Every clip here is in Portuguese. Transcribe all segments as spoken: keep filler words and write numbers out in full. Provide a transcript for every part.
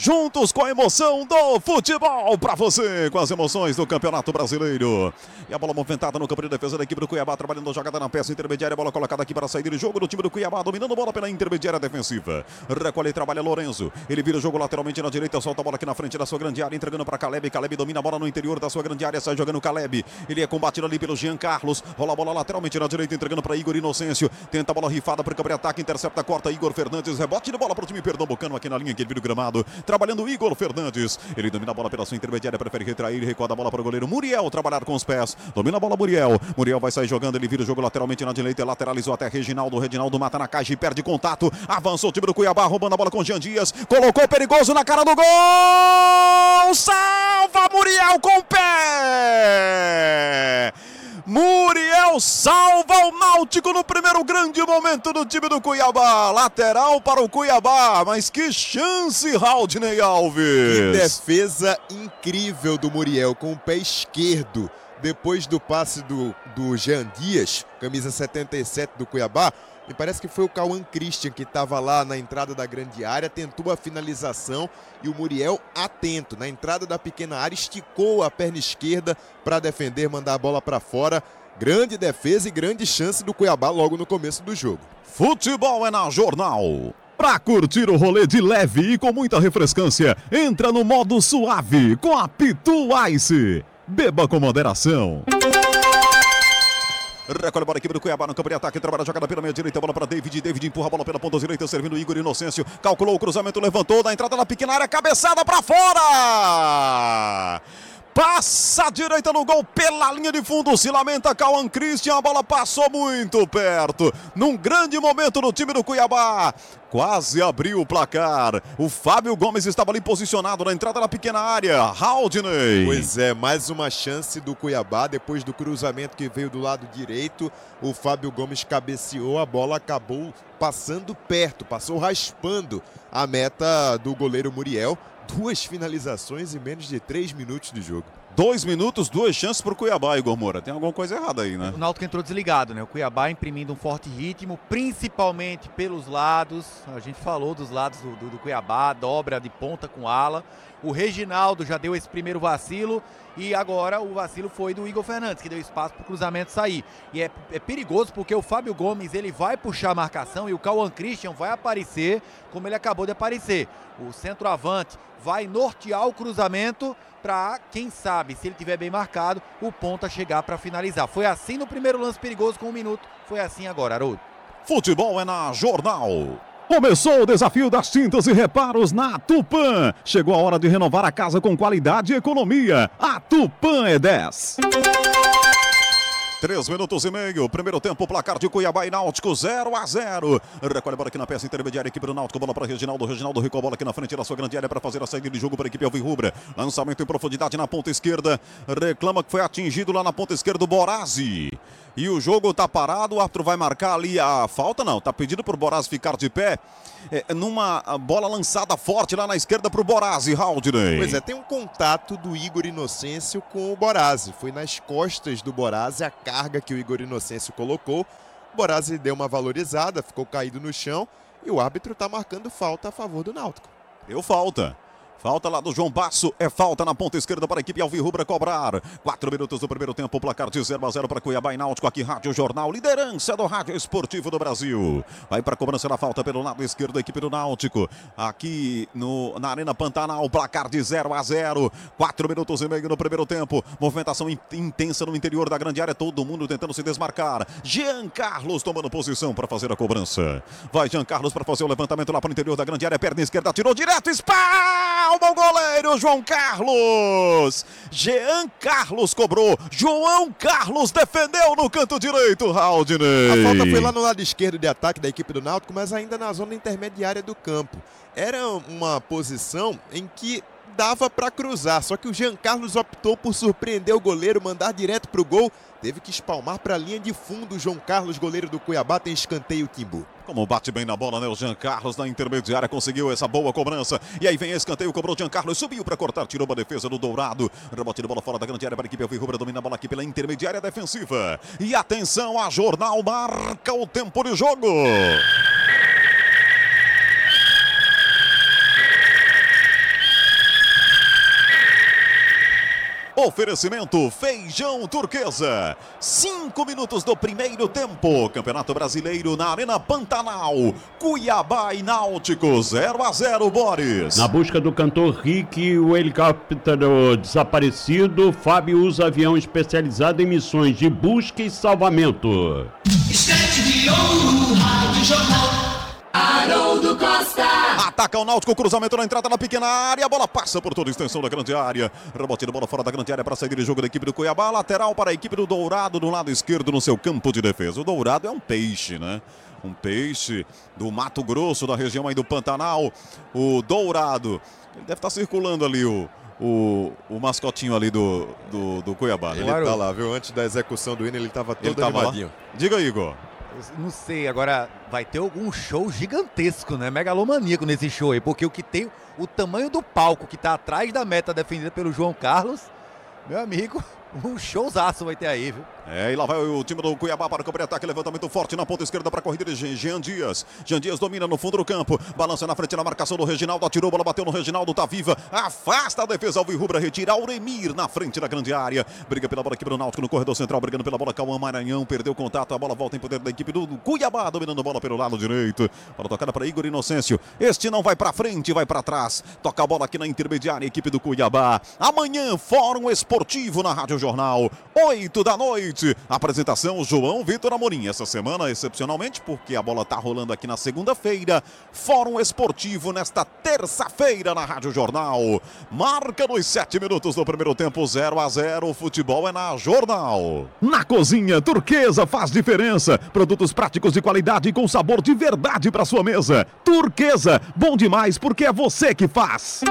juntos com a emoção do futebol para você, com as emoções do Campeonato Brasileiro. E a bola movimentada no campo de defesa da equipe do Cuiabá, trabalhando a jogada na peça intermediária, bola colocada aqui para sair de jogo do time do Cuiabá, dominando a bola pela intermediária defensiva. Recolhe e trabalha Lorenzo, ele vira o jogo lateralmente na direita, solta a bola aqui na frente da sua grande área, entregando para Caleb, Caleb domina a bola no interior da sua grande área, sai jogando Caleb, ele é combatido ali pelo Jean Carlos, rola a bola lateralmente na direita, entregando para Igor Inocêncio, tenta a bola rifada para o ataque, intercepta, corta Igor Fernandes, rebote de bola para o time pernambucano aqui na linha que ele vira o gramado, trabalhando Igor Fernandes, ele domina a bola pela sua intermediária, prefere retrair, recuada a bola para o goleiro Muriel, trabalhar com os pés, domina a bola Muriel, Muriel vai sair jogando, ele vira o jogo lateralmente na direita, lateralizou até Reginaldo, Reginaldo mata na caixa e perde contato, avançou o time do Cuiabá, roubando a bola com Jean Dias, colocou perigoso na cara do gol, salva Muriel com o pé! Muriel salva o Náutico no primeiro grande momento do time do Cuiabá. Lateral para o Cuiabá, mas que chance, Haldney Alves. Que defesa incrível do Muriel com o pé esquerdo. Depois do passe do, do Jean Dias, camisa setenta e sete do Cuiabá, me parece que foi o Cauã Christian que estava lá na entrada da grande área, tentou a finalização e o Muriel, atento, na entrada da pequena área, esticou a perna esquerda para defender, mandar a bola para fora. Grande defesa e grande chance do Cuiabá logo no começo do jogo. Futebol é na Jornal. Pra curtir o rolê de leve e com muita refrescância, entra no modo suave com a Pitu Ice. Beba com moderação. Recolhe a bola, equipe do Cuiabá no campo de ataque, trabalha a jogada pela meia direita, bola para David, David empurra a bola pela ponta direita, servindo Igor Inocêncio, calculou o cruzamento, levantou, da entrada da pequena área, cabeçada para fora! Passa a direita no gol pela linha de fundo, se lamenta Cauã Christian, a bola passou muito perto, num grande momento do time do Cuiabá, quase abriu o placar, o Fábio Gomes estava ali posicionado na entrada da pequena área, Haldney. Pois é, mais uma chance do Cuiabá, depois do cruzamento que veio do lado direito, o Fábio Gomes cabeceou, a bola acabou passando perto, passou raspando a meta do goleiro Muriel. Duas finalizações em menos de três minutos de jogo. Dois minutos, duas chances para o Cuiabá, Igor Moura. Tem alguma coisa errada aí, né? O Náutico entrou desligado, né? O Cuiabá imprimindo um forte ritmo, principalmente pelos lados. A gente falou dos lados do, do, do Cuiabá, dobra de ponta com ala. O Reginaldo já deu esse primeiro vacilo e agora o vacilo foi do Igor Fernandes, que deu espaço para o cruzamento sair. E é, é perigoso porque o Fábio Gomes ele vai puxar a marcação e o Cauã Christian vai aparecer como ele acabou de aparecer. O centroavante vai nortear o cruzamento para, quem sabe, se ele tiver bem marcado, o ponta chegar para finalizar. Foi assim no primeiro lance perigoso com um minuto, foi assim agora, Haroldo. Futebol é na Jornal. Começou o desafio das tintas e reparos na Tupã. Chegou a hora de renovar a casa com qualidade e economia. A Tupã é dez. Três minutos e meio, primeiro tempo, placar de Cuiabá e Náutico, zero a zero. Recolhe a bola aqui na peça intermediária, equipe do Náutico, bola para Reginaldo, Reginaldo recua a bola aqui na frente da sua grande área para fazer a saída de jogo para a equipe alvirrubra. Lançamento em profundidade na ponta esquerda, reclama que foi atingido lá na ponta esquerda o Borazzi. E o jogo tá parado, o árbitro vai marcar ali a falta, não, tá pedido pro Borazzi ficar de pé, é, numa bola lançada forte lá na esquerda pro Borazzi, Haldney. Pois é, tem um contato do Igor Inocêncio com o Borazzi, foi nas costas do Borazzi a carga que o Igor Inocêncio colocou, o Borazzi deu uma valorizada, ficou caído no chão e o árbitro tá marcando falta a favor do Náutico. Deu falta. Falta lá do João Basso, é falta na ponta esquerda para a equipe alvirrubra cobrar. Quatro minutos do primeiro tempo, placar de zero a zero para Cuiabá e Náutico, aqui Rádio Jornal, liderança do rádio esportivo do Brasil. Vai para a cobrança da falta pelo lado esquerdo da equipe do Náutico, aqui no, na Arena Pantanal, placar de zero a zero. Quatro minutos e meio no primeiro tempo, movimentação in, intensa no interior da grande área, todo mundo tentando se desmarcar. Jean Carlos tomando posição para fazer a cobrança. Vai Jean Carlos para fazer o levantamento lá para o interior da grande área, perna esquerda, tirou direto, espalma! O goleiro João Carlos, Jean Carlos cobrou, João Carlos defendeu no canto direito, Haldney. A falta foi lá no lado esquerdo de ataque da equipe do Náutico, mas ainda na zona intermediária do campo. Era uma posição em que dava para cruzar, só que o Jean Carlos optou por surpreender o goleiro, mandar direto para o gol, teve que espalmar para a linha de fundo. O João Carlos, goleiro do Cuiabá, tem escanteio Timbu. Como bate bem na bola, né? O Jean Carlos na intermediária conseguiu essa boa cobrança. E aí vem escanteio, cobrou o Jean Carlos, subiu para cortar, tirou uma defesa do Dourado. Rebote de bola fora da grande área para a equipe alvirrubra, domina a bola aqui pela intermediária defensiva. E atenção, a Jornal marca o tempo de jogo. Oferecimento Feijão Turquesa. Cinco minutos do primeiro tempo. Campeonato Brasileiro na Arena Pantanal. Cuiabá e Náutico zero a zero, Boris. Na busca do cantor Rick, o helicóptero desaparecido, Fábio usa avião especializado em missões de busca e salvamento. Estante de ouro, Rádio Jornal. Haroldo Costa. Ataca o Náutico, cruzamento na entrada da pequena área, a bola passa por toda a extensão da grande área, rebote de bola fora da grande área para sair de jogo da equipe do Cuiabá, lateral para a equipe do Dourado do lado esquerdo no seu campo de defesa. O Dourado é um peixe, né? Um peixe do Mato Grosso, da região aí do Pantanal. O Dourado, ele deve estar circulando ali o... O, o mascotinho ali do, do, do Cuiabá. Ele tá lá, viu? Antes da execução do hino, ele tava todo ele animadinho. Tava Diga, Igor. Não sei, agora vai ter algum show gigantesco, né? Megalomaníaco nesse show aí, porque o que tem, o tamanho do palco que tá atrás da meta defendida pelo João Carlos, meu amigo, um showzaço vai ter aí, viu? É, e lá vai o time do Cuiabá para o campo de ataque, levantamento forte na ponta esquerda para a corrida de Jean Dias. Jean Dias domina no fundo do campo, balança na frente na marcação do Reginaldo, atirou, bola bateu no Reginaldo, tá viva, afasta a defesa alvirrubra, retira Auremir na frente da grande área, briga pela bola aqui pro Náutico no corredor central, brigando pela bola, Cauã Maranhão, perdeu contato, a bola volta em poder da equipe do Cuiabá, dominando a bola pelo lado direito, bola tocada para Igor Inocêncio, este não vai para frente, vai para trás, toca a bola aqui na intermediária, equipe do Cuiabá. Amanhã, Fórum Esportivo na Rádio Jornal, oito da noite, apresentação João Vitor Amorim. Essa semana, excepcionalmente, porque a bola tá rolando aqui na segunda-feira. Fórum Esportivo nesta terça-feira na Rádio Jornal. Marca nos sete minutos do primeiro tempo, zero a zero. Futebol é na Jornal. Na cozinha, Turquesa faz diferença. Produtos práticos de qualidade e com sabor de verdade para sua mesa. Turquesa, bom demais porque é você que faz.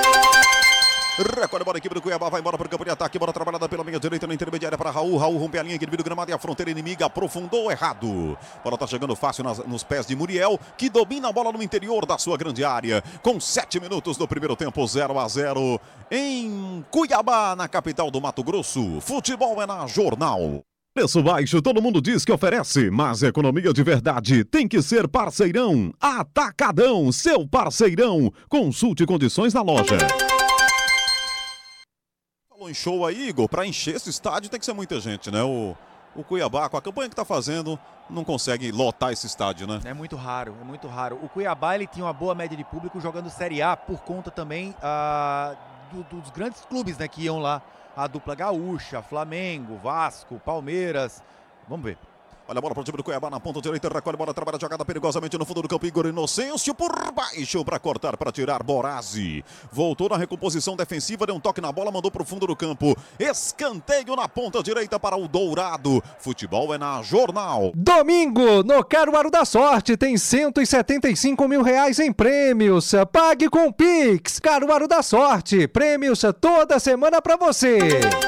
Recolhe a bola, a equipe do Cuiabá vai embora para o campo de ataque, bola trabalhada pela linha direita na intermediária para Raul, Raul rompe a linha, divide o gramado e a fronteira inimiga, aprofundou errado. Bola tá chegando fácil nas, nos pés de Muriel, que domina a bola no interior da sua grande área, com sete minutos do primeiro tempo, zero a zero em Cuiabá, na capital do Mato Grosso. Futebol é na Jornal. Preço baixo, todo mundo diz que oferece, mas economia de verdade tem que ser Parceirão. Atacadão, seu parceirão. Consulte condições na loja. Falou em show aí, Igor, para encher esse estádio tem que ser muita gente, né? O, o Cuiabá, com a campanha que tá fazendo, não consegue lotar esse estádio, né? É muito raro, é muito raro. O Cuiabá, ele tinha uma boa média de público jogando Série A por conta também ah, do, dos grandes clubes, né, que iam lá. A dupla gaúcha, Flamengo, Vasco, Palmeiras. Vamos ver. Olha a bola para o time do Cuiabá na ponta direita, recolhe a bola, trabalha a jogada perigosamente no fundo do campo, Igor Inocêncio por baixo para cortar, para tirar Borazzi. Voltou na recomposição defensiva, deu um toque na bola, mandou para o fundo do campo. Escanteio na ponta direita para o Dourado. Futebol é na Jornal. Domingo, no Caruaru da Sorte, tem cento e setenta e cinco mil reais em prêmios. Pague com Pix. Caruaru da Sorte, prêmios toda semana para você.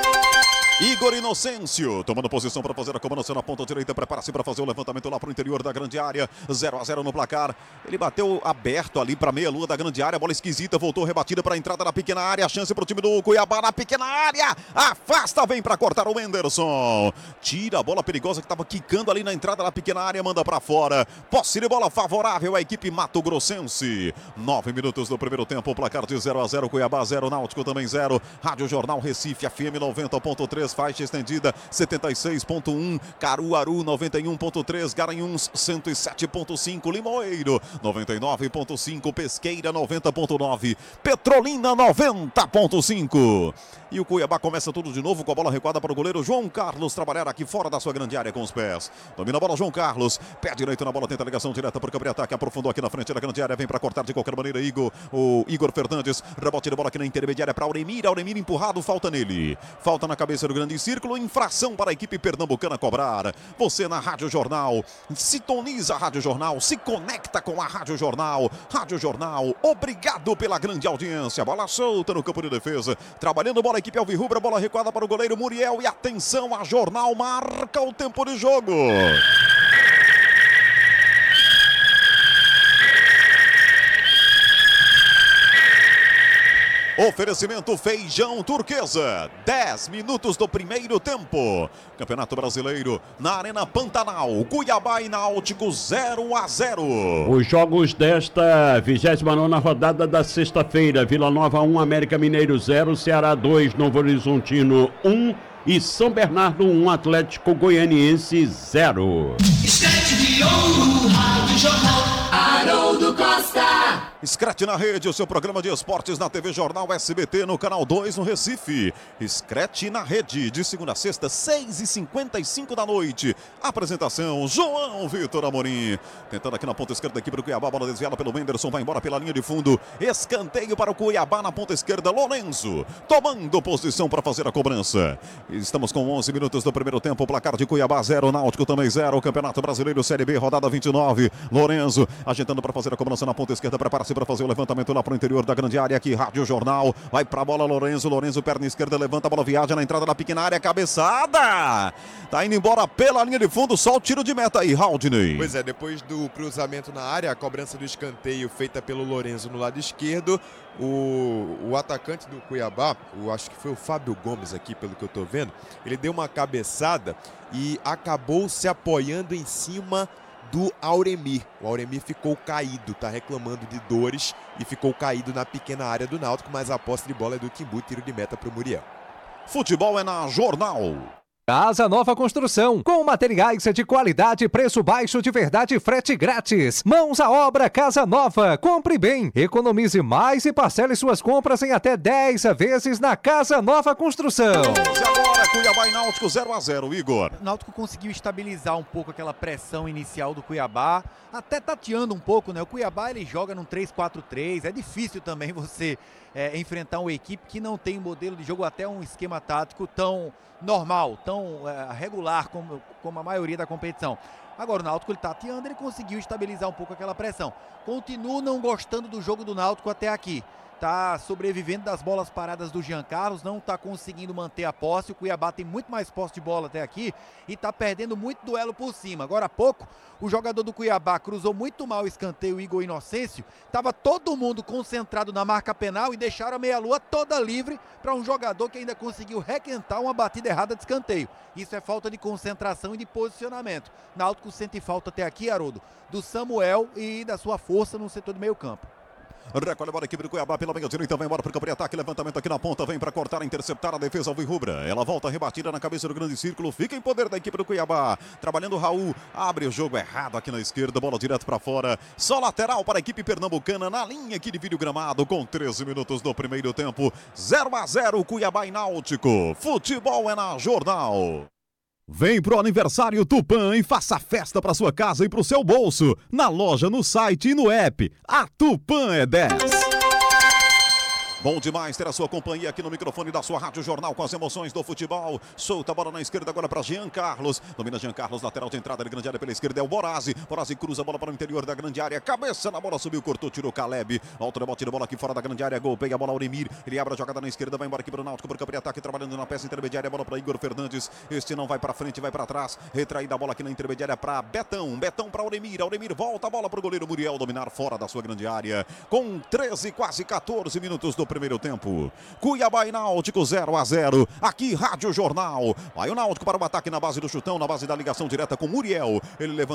Igor Inocêncio, tomando posição para fazer a cobrança na ponta direita, prepara-se para fazer o levantamento lá para o interior da grande área, zero a zero no placar, ele bateu aberto ali para meia lua da grande área, bola esquisita, voltou rebatida para a entrada da pequena área, a chance para o time do Cuiabá na pequena área, afasta, vem para cortar o Menderson, tira a bola perigosa que estava quicando ali na entrada da pequena área, manda para fora, posse de bola favorável à equipe mato-grossense, nove minutos do primeiro tempo, o placar de zero a zero, Cuiabá zero, Náutico também zero, Rádio Jornal Recife, F M noventa ponto três, faixa estendida setenta e seis ponto um, Caruaru noventa e um ponto três, Garanhuns cento e sete ponto cinco, Limoeiro noventa e nove ponto cinco, Pesqueira noventa ponto nove, Petrolina noventa ponto cinco. E o Cuiabá começa tudo de novo com a bola recuada para o goleiro João Carlos trabalhar aqui fora da sua grande área com os pés. Domina a bola João Carlos, pé direito na bola, tenta a ligação direta para o campo de ataque, aprofundou aqui na frente da grande área, vem para cortar de qualquer maneira Igor, o Igor Fernandes, rebote de bola aqui na intermediária para Auremir, Auremir empurrado, falta nele. Falta na cabeça do grande círculo, infração para a equipe pernambucana cobrar. Você na Rádio Jornal, sintoniza a Rádio Jornal, se conecta com a Rádio Jornal. Rádio Jornal, obrigado pela grande audiência. Bola solta no campo de defesa, trabalhando bola, equipe alvirrubra, bola recuada para o goleiro Muriel e atenção, a Jornal marca o tempo de jogo. Oferecimento Feijão Turquesa, dez minutos do primeiro tempo. Campeonato Brasileiro na Arena Pantanal, Cuiabá e Náutico zero a zero. Os jogos desta vigésima nona rodada da sexta-feira: Vila Nova um, América Mineiro zero, Ceará dois, Novo Horizontino um e São Bernardo um, Atlético Goianiense zero. Escrete de ouro, Rádio Jornal, Haroldo Costa. Scratch na rede, o seu programa de esportes na T V Jornal S B T no canal dois no Recife. Scratch na rede, de segunda a sexta, seis e cinquenta e cinco da noite. Apresentação, João Vitor Amorim. Tentando aqui na ponta esquerda da equipe do Cuiabá, bola desviada pelo Menderson, vai embora pela linha de fundo. Escanteio para o Cuiabá na ponta esquerda, Lorenzo tomando posição para fazer a cobrança. Estamos com onze minutos do primeiro tempo, placar de Cuiabá zero, Náutico também zero. Campeonato Brasileiro Série B, rodada vinte e nove. Lorenzo ajeitando para fazer a cobrança na ponta esquerda, prepara-se para fazer o levantamento lá para o interior da grande área. Aqui, Rádio Jornal, vai para a bola Lorenzo, Lorenzo perna esquerda, levanta a bola, viaja na entrada da pequena área, cabeçada, tá indo embora pela linha de fundo, só o tiro de meta aí, Haldney. Pois é, depois do cruzamento na área, a cobrança do escanteio feita pelo Lorenzo no lado esquerdo, o, o atacante do Cuiabá, o, acho que foi o Fábio Gomes aqui, pelo que eu tô vendo, ele deu uma cabeçada e acabou se apoiando em cima do Auremir. O Auremir ficou caído, tá reclamando de dores e ficou caído na pequena área do Náutico, mas a posse de bola é do Timbu, tiro de meta pro Muriel. Futebol é na Jornal. Casa Nova Construção, com materiais de qualidade, preço baixo de verdade e frete grátis. Mãos à obra, Casa Nova. Compre bem, economize mais e parcele suas compras em até dez vezes na Casa Nova Construção. Vamos agora, Cuiabá e Náutico zero a zero, Igor. O Náutico conseguiu estabilizar um pouco aquela pressão inicial do Cuiabá, até tateando um pouco, né? O Cuiabá, ele joga num três quatro três, é difícil também você é, enfrentar uma equipe que não tem um modelo de jogo, até um esquema tático tão normal, tão é, regular como, como a maioria da competição. Agora o Náutico, ele tateando, ele conseguiu estabilizar um pouco aquela pressão. Continuo não gostando do jogo do Náutico até aqui. Tá sobrevivendo das bolas paradas do Jean Carlos, não tá conseguindo manter a posse. O Cuiabá tem muito mais posse de bola até aqui e tá perdendo muito duelo por cima. Agora há pouco, o jogador do Cuiabá cruzou muito mal o escanteio, o Igor Inocêncio. Tava todo mundo concentrado na marca penal e deixaram a meia-lua toda livre para um jogador que ainda conseguiu requentar uma batida errada de escanteio. Isso é falta de concentração e de posicionamento. Náutico sente falta até aqui, Haroldo, do Samuel e da sua força no setor do meio campo. Recolhe a bola, a equipe do Cuiabá pela meia direita, vai embora para o campo de ataque, levantamento aqui na ponta, vem para cortar, interceptar a defesa alvirrubra. Ela volta rebatida na cabeça do grande círculo, fica em poder da equipe do Cuiabá. Trabalhando o Raul, abre o jogo errado aqui na esquerda, bola direto para fora. Só lateral para a equipe pernambucana na linha que divide o gramado com treze minutos do primeiro tempo. zero a zero, Cuiabá e Náutico. Futebol é na Jornal. Vem pro aniversário Tupã e faça festa para sua casa e pro seu bolso. Na loja, no site e no app. A Tupã é dez. Bom demais ter a sua companhia aqui no microfone da sua Rádio Jornal com as emoções do futebol. Solta a bola na esquerda agora para Jean Carlos. Domina Jean Carlos, lateral de entrada da grande área pela esquerda é o Borazzi. Borazzi cruza a bola para o interior da grande área. Cabeça na bola, subiu, cortou, tirou Caleb. Alto rebote de bola aqui fora da grande área. Golpeia a bola Auremir. Ele abre a jogada na esquerda, vai embora aqui para o Náutico, para o campo de ataque, trabalhando na peça intermediária. Bola para Igor Fernandes. Este não vai para frente, vai para trás. Retraída a bola aqui na intermediária para Betão. Betão para Auremir. Auremir volta a bola para o goleiro Muriel dominar fora da sua grande área. Com treze, quase quatorze minutos do primeiro tempo. Cuiabá e Náutico zero a zero. Aqui, Rádio Jornal. Vai o Náutico para o ataque na base do chutão, na base da ligação direta com Muriel. Ele levanta